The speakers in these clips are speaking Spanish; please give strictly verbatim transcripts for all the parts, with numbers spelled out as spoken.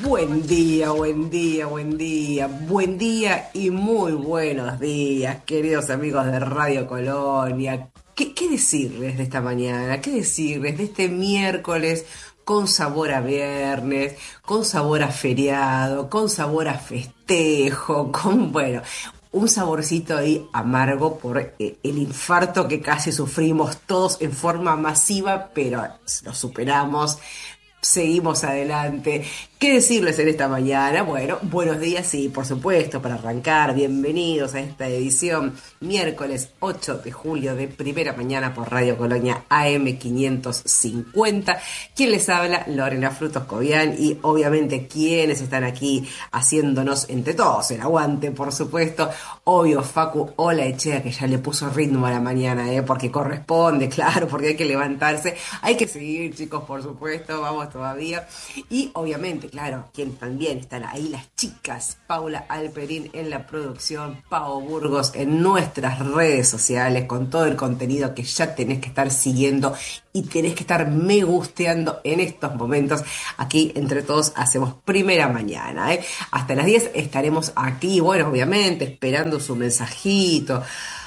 Buen día, buen día, buen día, buen día y muy buenos días, queridos amigos de Radio Colonia. ¿Qué, qué decirles de esta mañana? ¿Qué decirles de este miércoles con sabor a viernes, con sabor a feriado, con sabor a festejo, con, bueno, un saborcito ahí amargo por eh, el infarto que casi sufrimos todos en forma masiva, pero lo superamos. Seguimos adelante. ¿Qué decirles en esta mañana? Bueno, buenos días, sí, por supuesto, para arrancar. Bienvenidos a esta edición, miércoles ocho de julio de primera mañana por Radio Colonia A M quinientos cincuenta. ¿Quién les habla? Lorena Frutos Cobian y obviamente quienes están aquí haciéndonos entre todos el aguante, por supuesto. Obvio, Facu Olaechea, que ya le puso ritmo a la mañana, ¿eh? Porque corresponde, claro, porque hay que levantarse. Hay que seguir, chicos, por supuesto, vamos todavía. Y obviamente, claro, quien también están ahí las chicas, Paula Alperín en la producción, Pau Burgos en nuestras redes sociales, con todo el contenido que ya tenés que estar siguiendo y tenés que estar me gusteando en estos momentos. Aquí entre todos hacemos primera mañana, ¿eh? Hasta las diez estaremos aquí, bueno, obviamente, esperando su mensajito.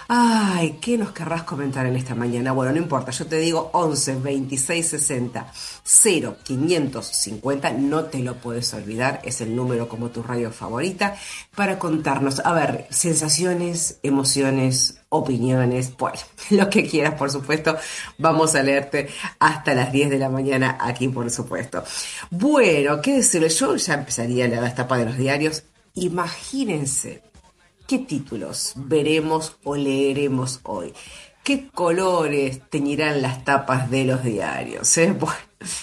Ay, ¿qué nos querrás comentar en esta mañana? Bueno, no importa, yo te digo once veintiséis sesenta cero quinientos cincuenta, no te lo puedes olvidar, es el número como tu radio favorita, para contarnos, a ver, sensaciones, emociones, opiniones, bueno, lo que quieras, por supuesto, vamos a leerte hasta las diez de la mañana aquí, por supuesto. Bueno, ¿qué decirles? Yo ya empezaría la etapa de los diarios. Imagínense ¿qué títulos veremos o leeremos hoy? ¿Qué colores teñirán las tapas de los diarios? ¿Eh? Bueno,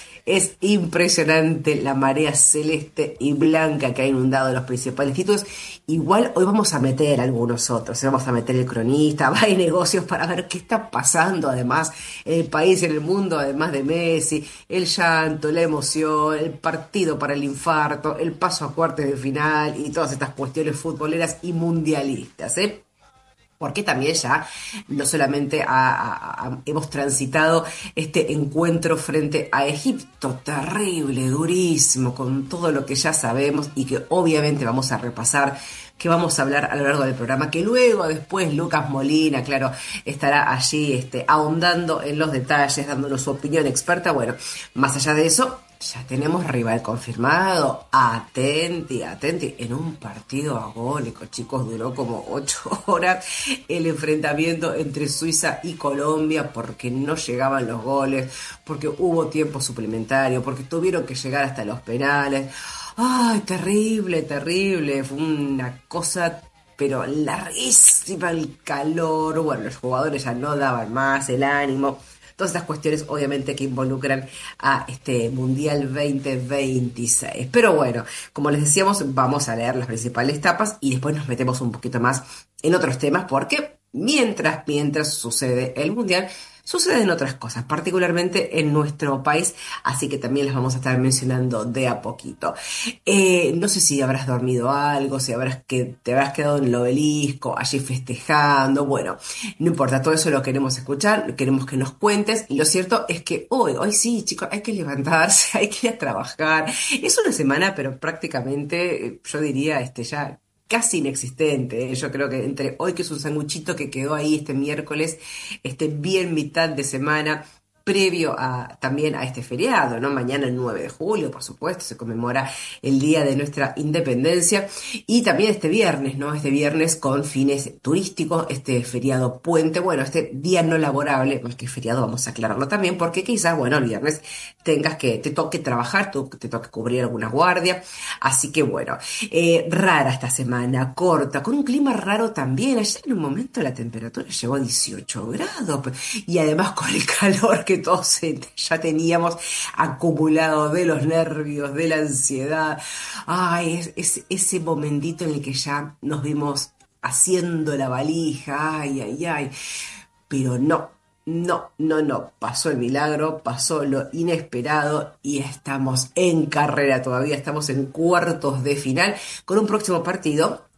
es impresionante la marea celeste y blanca que ha inundado los principales títulos. Igual hoy vamos a meter algunos otros. ¿eh? Vamos a meter el cronista, va y negocios para ver qué está pasando además en el país, en el mundo, además de Messi, el llanto, la emoción, el partido para el infarto, el paso a cuartos de final y todas estas cuestiones futboleras y mundialistas, ¿eh? Porque también ya no solamente ha, ha, ha, hemos transitado este encuentro frente a Egipto, terrible, durísimo, con todo lo que ya sabemos y que obviamente vamos a repasar, que vamos a hablar a lo largo del programa, que luego después Lucas Molina, claro, estará allí este, ahondando en los detalles, dándonos su opinión experta. Bueno, más allá de eso, ya tenemos rival confirmado. Atenti, atenti. En un partido agónico, chicos, duró como ocho horas el enfrentamiento entre Suiza y Colombia porque no llegaban los goles, porque hubo tiempo suplementario, porque tuvieron que llegar hasta los penales. Ay, terrible, terrible. Fue una cosa pero larguísima, el calor. Bueno, los jugadores ya no daban más, el ánimo. Todas estas cuestiones obviamente que involucran a este Mundial veinte veintiséis. Pero bueno, como les decíamos, vamos a leer las principales etapas y después nos metemos un poquito más en otros temas porque mientras, mientras sucede el Mundial, suceden otras cosas, particularmente en nuestro país, así que también las vamos a estar mencionando de a poquito. Eh, no sé si habrás dormido algo, si habrás que, te habrás quedado en el obelisco, allí festejando, bueno, no importa, todo eso lo queremos escuchar, queremos que nos cuentes, y lo cierto es que hoy, hoy sí, chicos, hay que levantarse, hay que ir a trabajar. Es una semana, pero prácticamente, yo diría, este ya casi inexistente. ¿eh? Yo creo que entre hoy, que es un sanguchito que quedó ahí este miércoles, este bien mitad de semana, previo a, también a este feriado, ¿no? Mañana el nueve de julio, por supuesto, se conmemora el Día de nuestra Independencia, y también este viernes, ¿no? Este viernes con fines turísticos, este feriado puente, bueno, este día no laborable, más que feriado, vamos a aclararlo también, porque quizás, bueno, el viernes tengas que, te toque trabajar, tú, te toque cubrir alguna guardia, así que bueno, eh, rara esta semana, corta, con un clima raro también. Ayer en un momento la temperatura llegó a dieciocho grados, y además con el calor que todos ya teníamos acumulado de los nervios, de la ansiedad. Ay, es, es ese momentito en el que ya nos vimos haciendo la valija, ay, ay, ay, pero no. No, no, no, pasó el milagro, pasó lo inesperado y estamos en carrera todavía, estamos en cuartos de final con un próximo partido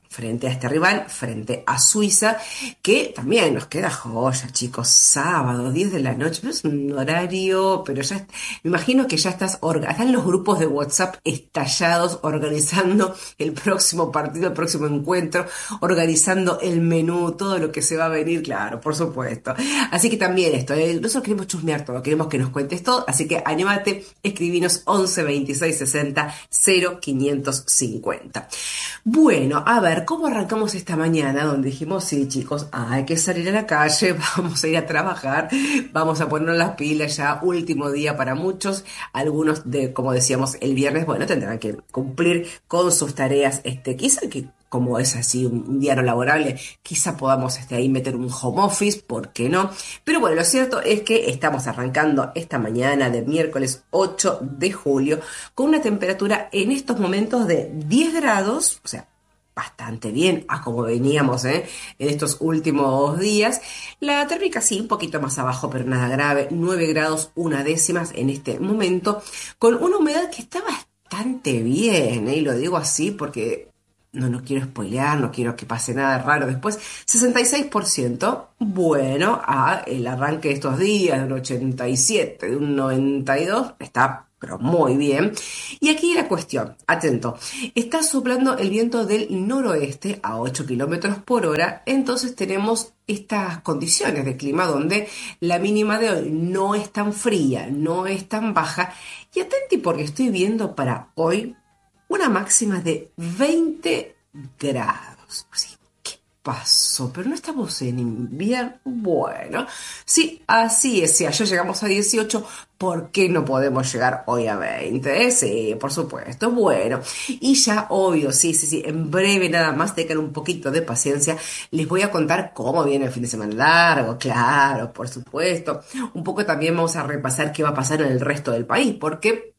frente a este rival, frente a Suiza, que también nos queda joya, chicos, sábado, diez de la noche, no es un horario, pero ya, me imagino que ya estás, orga- están los grupos de WhatsApp estallados organizando el próximo partido, el próximo encuentro, organizando el menú, todo lo que se va a venir, claro, por supuesto. Así que también esto, eh, nosotros queremos chusmear todo, queremos que nos cuentes todo, así que anímate, escribinos once veintiséis sesenta cero quinientos cincuenta. Bueno, a ver, ¿cómo arrancamos esta mañana? Donde dijimos, sí, chicos, hay que salir a la calle, vamos a ir a trabajar, vamos a ponernos las pilas ya, último día para muchos. Algunos de, como decíamos, el viernes, bueno, tendrán que cumplir con sus tareas, este, quizá que como es así un, un día no laborable, quizá podamos este, ahí meter un home office, ¿por qué no? Pero bueno, lo cierto es que estamos arrancando esta mañana de miércoles ocho de julio con una temperatura en estos momentos de diez grados, o sea, bastante bien a como veníamos ¿eh? en estos últimos días. La térmica sí, un poquito más abajo, pero nada grave, nueve grados una décimas en este momento, con una humedad que está bastante bien, ¿eh? Y lo digo así porque no, no quiero spoilear, no quiero que pase nada raro después. sesenta y seis por ciento, bueno, a el arranque de estos días, de un ochenta y siete, de un noventa y dos, está pero muy bien. Y aquí la cuestión, atento, está soplando el viento del noroeste a ocho kilómetros por hora, entonces tenemos estas condiciones de clima donde la mínima de hoy no es tan fría, no es tan baja, y atenti porque estoy viendo para hoy una máxima de veinte grados. Sí, ¿qué pasó? Pero no estamos en invierno. Bueno, sí, así es. Si ayer llegamos a dieciocho, ¿por qué no podemos llegar hoy a veinte? Sí, por supuesto. Bueno, y ya obvio, sí, sí, sí, en breve nada más, tengan un poquito de paciencia. Les voy a contar cómo viene el fin de semana largo, claro, por supuesto. Un poco también vamos a repasar qué va a pasar en el resto del país, porque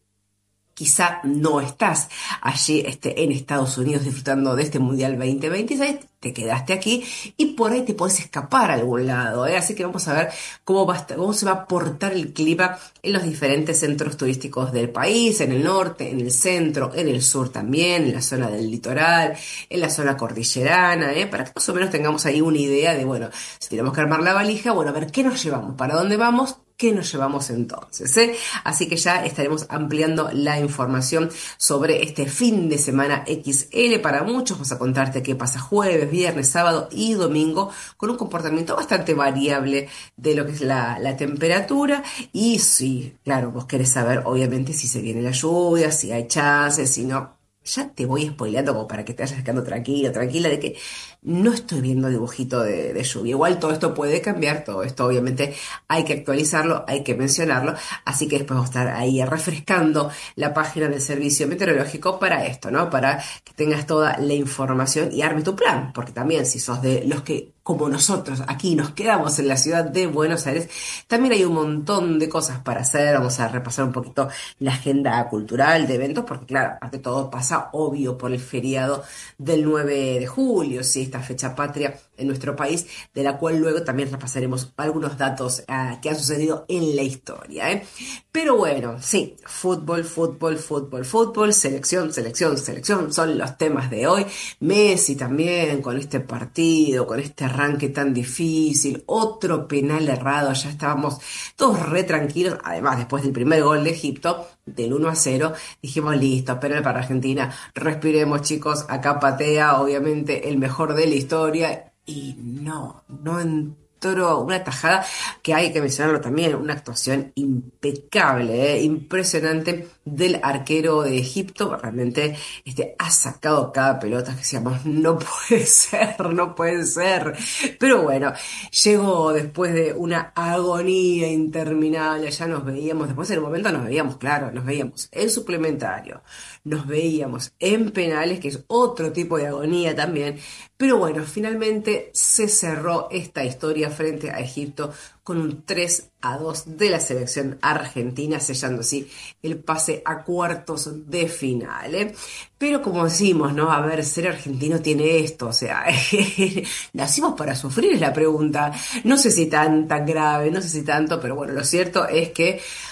quizá no estás allí este, en Estados Unidos disfrutando de este Mundial veinte veintiséis, te quedaste aquí y por ahí te podés escapar a algún lado, ¿eh? Así que vamos a ver cómo va a estar- cómo se va a portar el clima en los diferentes centros turísticos del país, en el norte, en el centro, en el sur también, en la zona del litoral, en la zona cordillerana, ¿eh? Para que más o menos tengamos ahí una idea de, bueno, si tenemos que armar la valija, bueno, a ver qué nos llevamos, para dónde vamos. ¿Qué nos llevamos entonces? ¿eh? Así que ya estaremos ampliando la información sobre este fin de semana equis ele para muchos. Vamos a contarte qué pasa jueves, viernes, sábado y domingo con un comportamiento bastante variable de lo que es la, la temperatura. Y sí, claro, vos querés saber obviamente si se viene la lluvia, si hay chances, si no. Ya te voy spoileando como para que te vayas quedando tranquila, tranquila de que no estoy viendo dibujito de, de lluvia. Igual todo esto puede cambiar, todo esto obviamente hay que actualizarlo, hay que mencionarlo, así que después vamos a estar ahí refrescando la página del servicio meteorológico para esto, ¿no? Para que tengas toda la información y armes tu plan, porque también si sos de los que como nosotros aquí nos quedamos en la ciudad de Buenos Aires, también hay un montón de cosas para hacer. Vamos a repasar un poquito la agenda cultural de eventos, porque claro, aparte todo pasa obvio por el feriado del nueve de julio, sí, esta fecha patria en nuestro país, de la cual luego también repasaremos algunos datos uh, que han sucedido en la historia, ¿eh? Pero bueno, sí, fútbol, fútbol, fútbol, fútbol, selección, selección, selección, son los temas de hoy. Messi también con este partido, con este arranque tan difícil, otro penal errado, ya estábamos todos re tranquilos, además después del primer gol de Egipto, del uno a cero, dijimos listo, penal para Argentina, respiremos chicos, acá patea obviamente el mejor de la historia, y no, no entró una tajada que hay que mencionarlo también, una actuación impecable, ¿eh? Impresionante del arquero de Egipto, realmente este, ha sacado cada pelota que decíamos, no puede ser, no puede ser, pero bueno, llegó después de una agonía interminable, ya nos veíamos, después en el momento nos veíamos, claro, nos veíamos en suplementario, nos veíamos en penales, que es otro tipo de agonía también, pero bueno, finalmente se cerró esta historia frente a Egipto con un tres a dos de la selección argentina, sellando así el pase a cuartos de final, ¿eh? Pero como decimos, ¿no? A ver, ser argentino tiene esto, o sea, nacimos para sufrir es la pregunta. No sé si tan, tan grave, no sé si tanto, pero bueno, lo cierto es que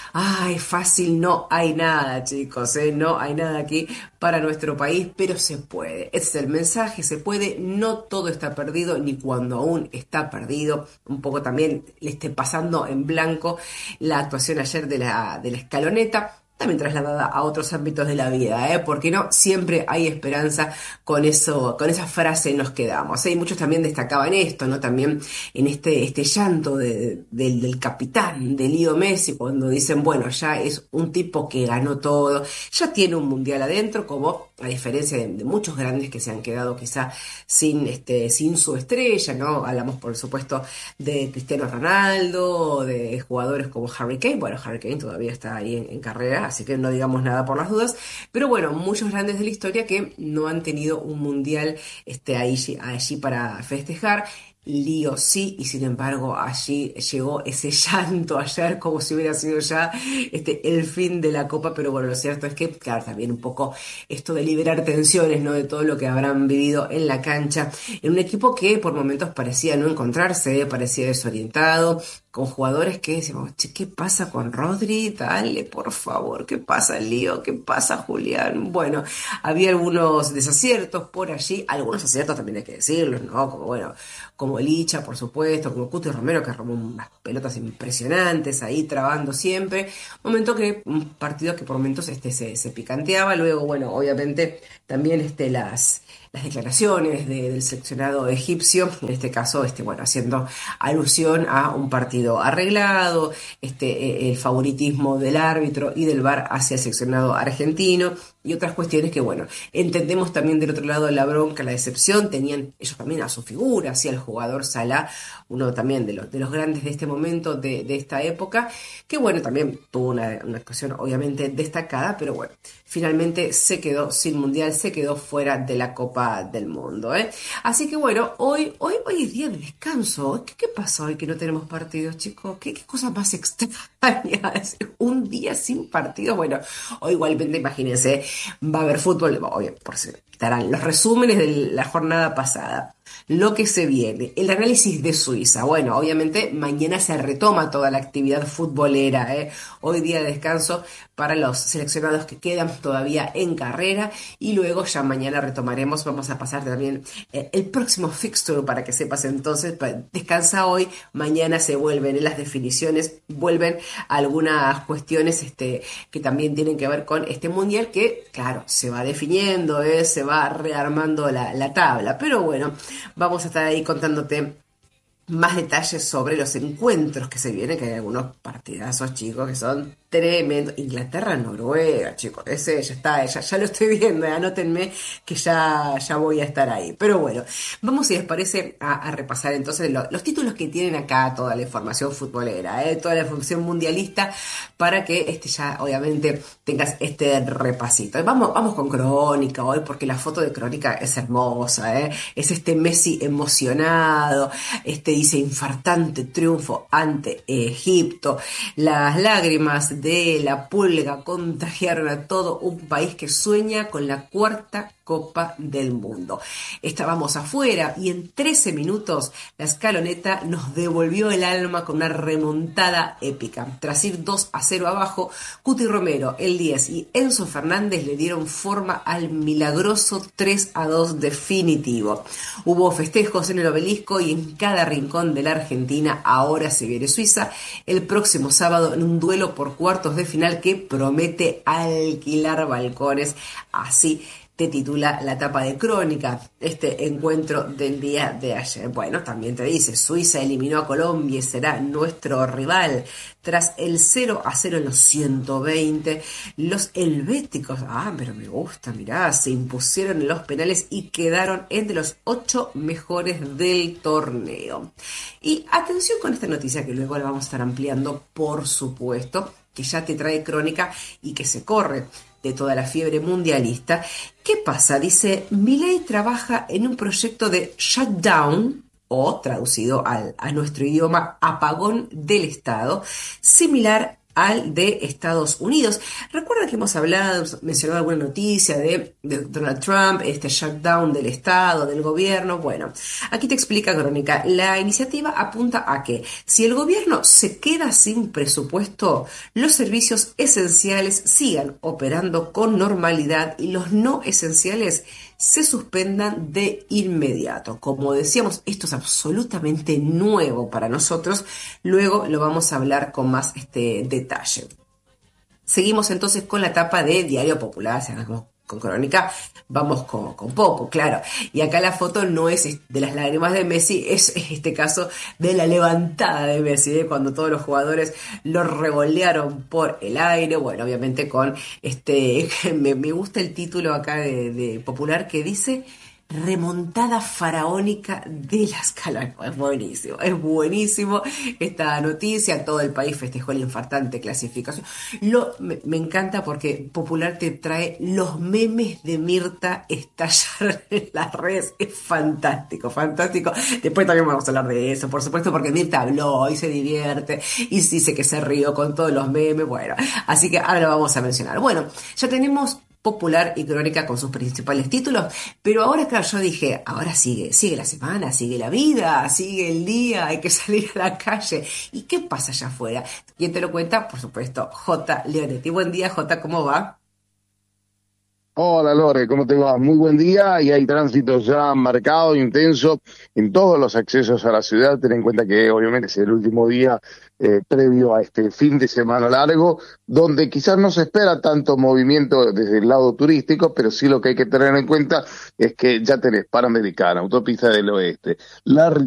Ay, fácil no hay nada, chicos, ¿eh? No hay nada aquí para nuestro país, pero se puede. Ese es el mensaje, se puede. No todo está perdido, ni cuando aún está perdido. Un poco también le esté pasando en blanco la actuación ayer de la, de la escaloneta. También trasladada a otros ámbitos de la vida, ¿eh? Porque no, siempre hay esperanza con eso, con esa frase nos quedamos, ¿eh? Y muchos también destacaban esto, ¿no? También en este, este llanto de- del, del capitán, de Leo Messi, cuando dicen, bueno, ya es un tipo que ganó todo, ya tiene un mundial adentro, como a diferencia de, de muchos grandes que se han quedado quizá sin, este, sin su estrella, ¿no? Hablamos, por supuesto, de Cristiano Ronaldo, de jugadores como Harry Kane. Bueno, Harry Kane todavía está ahí en, en carrera, así que no digamos nada por las dudas. Pero bueno, muchos grandes de la historia que no han tenido un mundial este, ahí, allí para festejar. Lío sí, y sin embargo allí llegó ese llanto ayer como si hubiera sido ya este, el fin de la copa, pero bueno, lo cierto es que, claro, también un poco esto de liberar tensiones, ¿no? De todo lo que habrán vivido en la cancha, en un equipo que por momentos parecía no encontrarse, parecía desorientado, con jugadores que decíamos, che, ¿qué pasa con Rodri? Dale, por favor, ¿qué pasa, Lío? ¿Qué pasa, Julián? Bueno, había algunos desaciertos por allí, algunos aciertos también hay que decirlo, ¿no? Como bueno, como Licha, por supuesto, como Cuti Romero, que robó unas pelotas impresionantes ahí trabando siempre. Momento que, un partido que por momentos este, se, se picanteaba. Luego, bueno, obviamente también este, las, las declaraciones de- del seleccionado egipcio, en este caso, este, bueno, haciendo alusión a un partido arreglado, este, eh, el favoritismo del árbitro y del V A R hacia el seleccionado argentino y otras cuestiones que, bueno, entendemos también del otro lado la bronca, la decepción, tenían ellos también a su figura, hacia el jugador Salah, uno también de los, de los grandes de este momento, de, de esta época, que bueno, también tuvo una, una actuación obviamente destacada, pero bueno, finalmente se quedó sin mundial, se quedó fuera de la Copa del Mundo, ¿eh? Así que bueno, hoy, hoy, hoy es día de descanso. ¿Qué, qué pasa hoy que no tenemos partidos, chicos? ¿Qué, qué cosa más extraña? Es un día sin partidos. Bueno, o igualmente, imagínense, va a haber fútbol, obvio, por si estarán los resúmenes de la jornada pasada, lo que se viene, el análisis de Suiza. Bueno, obviamente mañana se retoma toda la actividad futbolera, ¿eh? Hoy día de descanso para los seleccionados que quedan todavía en carrera y luego ya mañana retomaremos, vamos a pasar también eh, el próximo fixture para que sepas entonces, pa- descansa hoy, mañana se vuelven en las definiciones, vuelven algunas cuestiones este, que también tienen que ver con este mundial que, claro, se va definiendo, ¿eh? Se va rearmando la, la tabla, pero bueno, vamos a estar ahí contándote más detalles sobre los encuentros que se vienen, que hay algunos partidazos, chicos, que son tremendos. Inglaterra-Noruega, chicos, ese ya está, ya, ya lo estoy viendo, eh, anótenme que ya, ya voy a estar ahí. Pero bueno, vamos si les parece a, a repasar entonces lo- los títulos que tienen acá, toda la información futbolera, eh, toda la información mundialista, para que este ya obviamente tengas este repasito. Vamos, vamos con Crónica hoy, porque la foto de Crónica es hermosa, eh. Es este Messi emocionado, este dice infartante triunfo ante Egipto. Las lágrimas de la pulga contagiaron a todo un país que sueña con la cuarta Copa del Mundo. Estábamos afuera y en trece minutos la escaloneta nos devolvió el alma con una remontada épica. Tras ir dos a cero abajo, Cuti Romero, el diez y Enzo Fernández le dieron forma al milagroso tres a dos definitivo. Hubo festejos en el obelisco y en cada rincón de la Argentina. Ahora se viene Suiza el próximo sábado en un duelo por cuartos de final que promete alquilar balcones. Así te titula la tapa de Crónica, este encuentro del día de ayer. Bueno, también te dice, Suiza eliminó a Colombia y será nuestro rival. Tras el cero a cero en los ciento veinte, los helvéticos, ah, pero me gusta, mirá, se impusieron en los penales y quedaron entre los ocho mejores del torneo. Y atención con esta noticia que luego la vamos a estar ampliando, por supuesto, que ya te trae Crónica y que se corre de toda la fiebre mundialista. ¿Qué pasa? Dice, Milei trabaja en un proyecto de shutdown, o traducido al, a nuestro idioma, apagón del Estado, similar al de Estados Unidos. Recuerda que hemos hablado, mencionado alguna noticia de, de Donald Trump, este shutdown del Estado, del gobierno. Bueno, aquí te explica Crónica. La iniciativa apunta a que si el gobierno se queda sin presupuesto, los servicios esenciales sigan operando con normalidad y los no esenciales se suspendan de inmediato. Como decíamos, esto es absolutamente nuevo para nosotros. Luego lo vamos a hablar con más este detalle. Seguimos entonces con la tapa de Diario Popular, se con, con Crónica, vamos con, con Popo, claro. Y acá la foto no es de las lágrimas de Messi, es en este caso de la levantada de Messi, ¿eh? Cuando todos los jugadores lo revolearon por el aire. Bueno, obviamente con este, me, me gusta el título acá de, de Popular que dice remontada faraónica de las Galápagos. Es buenísimo, es buenísimo esta noticia. Todo el país festejó la infartante clasificación. Lo, me, me encanta porque Popular te trae los memes de Mirta estallar en las redes. Es fantástico, fantástico. Después también vamos a hablar de eso, por supuesto, porque Mirta habló y se divierte y dice que se rió con todos los memes. Bueno, así que ahora lo vamos a mencionar. Bueno, ya tenemos Popular y Crónica con sus principales títulos, pero ahora, claro, yo dije, ahora sigue, sigue la semana, sigue la vida, sigue el día, hay que salir a la calle. ¿Y qué pasa allá afuera? ¿Quién te lo cuenta? Por supuesto, J. Leonetti. Buen día, J, ¿cómo va? Hola Lore, ¿cómo te va? Muy buen día y hay tránsito ya marcado, intenso en todos los accesos a la ciudad. Ten en cuenta que obviamente es el último día eh, previo a este fin de semana largo, donde quizás no se espera tanto movimiento desde el lado turístico, pero sí lo que hay que tener en cuenta es que ya tenés Panamericana, Autopista del Oeste, la